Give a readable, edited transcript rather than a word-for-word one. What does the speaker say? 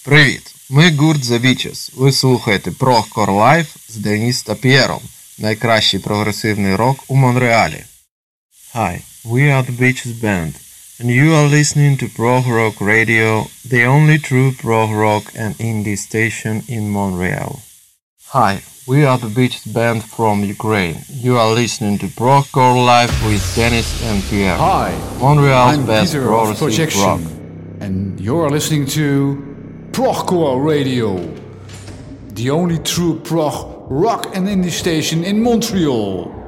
Привіт! Ми гурт The Beaches. Ви слухаєте Progcore Live з Деніс та П'єром. Найкращий прогресивний рок у Монреалі. Hi, we are the Beaches Band, and you are listening to Prog Rock Radio, the only true prog rock and indie station in Montreal. Hi, we are the Beaches Band from Ukraine. You are listening to Progcore Live with Denis and Pierre. Hi, Montreal's I'm best Peter of progressive Projection, rock. and you're listening to Progcore Radio, the only true prog rock and indie station in Montreal.